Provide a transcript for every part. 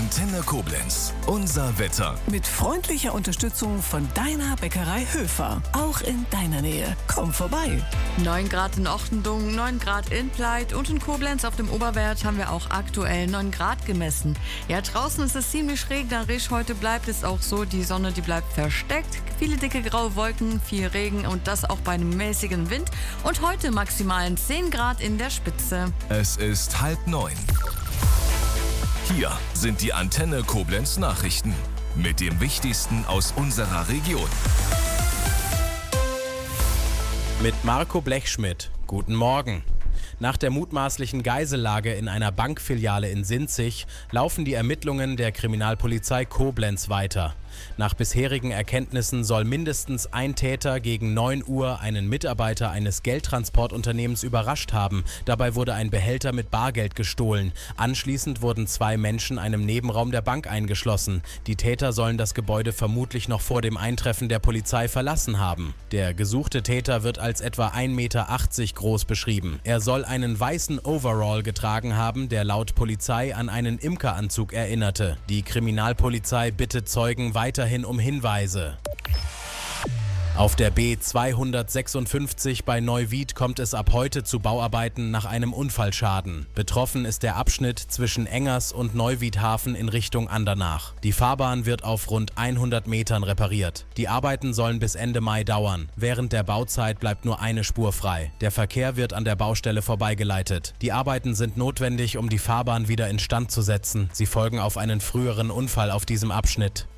Antenne Koblenz. Unser Wetter. Mit freundlicher Unterstützung von deiner Bäckerei Höfer. Auch in deiner Nähe. Komm vorbei. 9 Grad in Ochtendung, 9 Grad in Pleit und in Koblenz auf dem Oberwert haben wir auch aktuell 9 Grad gemessen. Ja, draußen ist es ziemlich regnerisch. Heute bleibt es auch so. Die Sonne, die bleibt versteckt. Viele dicke graue Wolken, viel Regen und das auch bei einem mäßigen Wind. Und heute maximal 10 Grad in der Spitze. Es ist 8:30. Hier sind die Antenne Koblenz Nachrichten mit dem Wichtigsten aus unserer Region. Mit Marco Blechschmidt. Guten Morgen. Nach der mutmaßlichen Geisellage in einer Bankfiliale in Sinzig laufen die Ermittlungen der Kriminalpolizei Koblenz weiter. Nach bisherigen Erkenntnissen soll mindestens ein Täter gegen 9 Uhr einen Mitarbeiter eines Geldtransportunternehmens überrascht haben. Dabei wurde ein Behälter mit Bargeld gestohlen. Anschließend wurden 2 Menschen einem Nebenraum der Bank eingeschlossen. Die Täter sollen das Gebäude vermutlich noch vor dem Eintreffen der Polizei verlassen haben. Der gesuchte Täter wird als etwa 1,80 Meter groß beschrieben. Er soll einen weißen Overall getragen haben, der laut Polizei an einen Imkeranzug erinnerte. Die Kriminalpolizei bittet Zeugen weiterhin um Hinweise. Auf der B256 bei Neuwied kommt es ab heute zu Bauarbeiten nach einem Unfallschaden. Betroffen ist der Abschnitt zwischen Engers und Neuwiedhafen in Richtung Andernach. Die Fahrbahn wird auf rund 100 Metern repariert. Die Arbeiten sollen bis Ende Mai dauern. Während der Bauzeit bleibt nur eine Spur frei. Der Verkehr wird an der Baustelle vorbeigeleitet. Die Arbeiten sind notwendig, um die Fahrbahn wieder instand zu setzen. Sie folgen auf einen früheren Unfall auf diesem Abschnitt.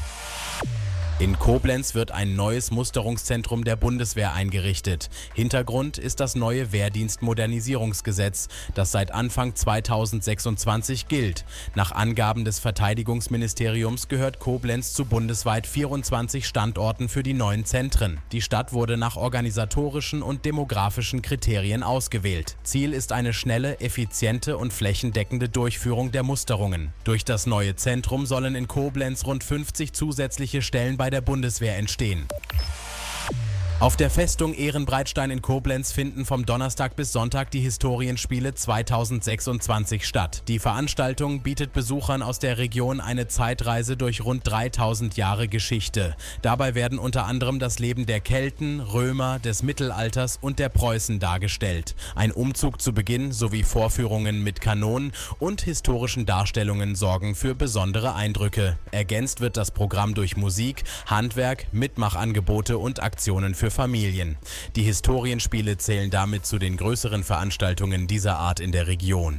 In Koblenz wird ein neues Musterungszentrum der Bundeswehr eingerichtet. Hintergrund ist das neue Wehrdienstmodernisierungsgesetz, das seit Anfang 2026 gilt. Nach Angaben des Verteidigungsministeriums gehört Koblenz zu bundesweit 24 Standorten für die neuen Zentren. Die Stadt wurde nach organisatorischen und demografischen Kriterien ausgewählt. Ziel ist eine schnelle, effiziente und flächendeckende Durchführung der Musterungen. Durch das neue Zentrum sollen in Koblenz rund 50 zusätzliche Stellen bei der Bundeswehr entstehen. Auf der Festung Ehrenbreitstein in Koblenz finden vom Donnerstag bis Sonntag die Historienspiele 2026 statt. Die Veranstaltung bietet Besuchern aus der Region eine Zeitreise durch rund 3000 Jahre Geschichte. Dabei werden unter anderem das Leben der Kelten, Römer, des Mittelalters und der Preußen dargestellt. Ein Umzug zu Beginn sowie Vorführungen mit Kanonen und historischen Darstellungen sorgen für besondere Eindrücke. Ergänzt wird das Programm durch Musik, Handwerk, Mitmachangebote und Aktionen für Familien. Die Historienspiele zählen damit zu den größeren Veranstaltungen dieser Art in der Region.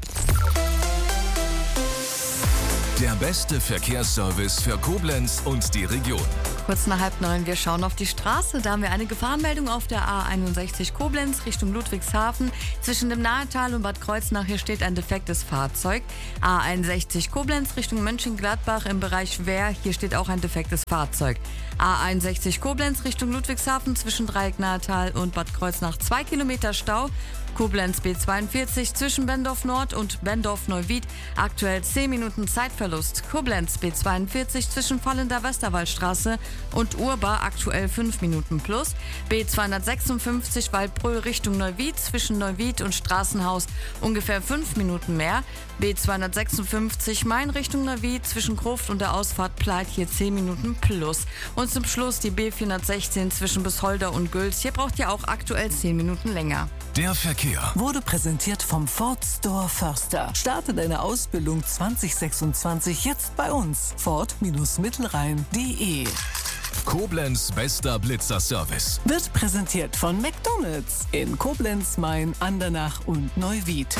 Der beste Verkehrsservice für Koblenz und die Region. Kurz nach 8:30, wir schauen auf die Straße. Da haben wir eine Gefahrenmeldung auf der A61 Koblenz Richtung Ludwigshafen. Zwischen dem Nahetal und Bad Kreuznach hier steht ein defektes Fahrzeug. A61 Koblenz Richtung Mönchengladbach im Bereich Wehr. Hier steht auch ein defektes Fahrzeug. A61 Koblenz Richtung Ludwigshafen zwischen Dreieck Nahetal und Bad Kreuznach 2 Kilometer Stau. Koblenz B42 zwischen Bendorf Nord und Bendorf Neuwied. Aktuell 10 Minuten Zeitverlust. Koblenz B42 zwischen Vollender Westerwaldstraße und Urbar. Aktuell 5 Minuten plus. B256 Waldbröl Richtung Neuwied zwischen Neuwied und Straßenhaus ungefähr 5 Minuten mehr. B256 Main Richtung Neuwied zwischen Gruft und der Ausfahrt Pleit hier 10 Minuten plus. Und zum Schluss die B416 zwischen Bisholder und Güls. Hier braucht ihr auch aktuell 10 Minuten länger. Der Verkehr Wurde präsentiert vom Ford Store Förster. Starte deine Ausbildung 2026 jetzt bei uns. Ford-Mittelrhein.de. Koblenz bester Blitzerservice. Wird präsentiert von McDonald's in Koblenz, Main, Andernach und Neuwied.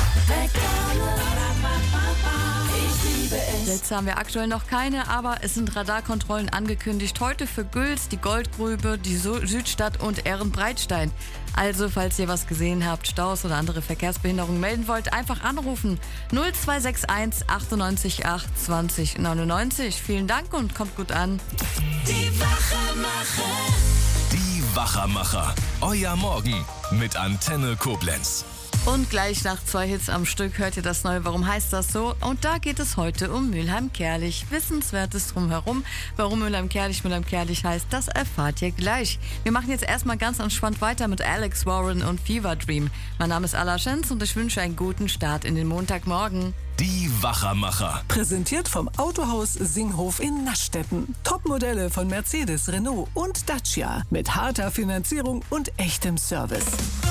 Blitze haben wir aktuell noch keine, aber es sind Radarkontrollen angekündigt. Heute für Güls, die Goldgrube, die Südstadt und Ehrenbreitstein. Also, falls ihr was gesehen habt, Staus oder andere Verkehrsbehinderungen melden wollt, einfach anrufen. 0261 98 8 20 99. Vielen Dank und kommt gut an. Die Wachermacher. Euer Morgen mit Antenne Koblenz. Und gleich nach 2 Hits am Stück hört ihr das neue Warum heißt das so? Und da geht es heute um Mülheim-Kärlich. Wissenswertes drumherum. Warum Mülheim-Kärlich heißt, das erfahrt ihr gleich. Wir machen jetzt erstmal ganz entspannt weiter mit Alex Warren und Fever Dream. Mein Name ist Ala Schenz und ich wünsche einen guten Start in den Montagmorgen. Die Wachermacher. Präsentiert vom Autohaus Singhof in Naschstetten. Topmodelle von Mercedes, Renault und Dacia. Mit harter Finanzierung und echtem Service.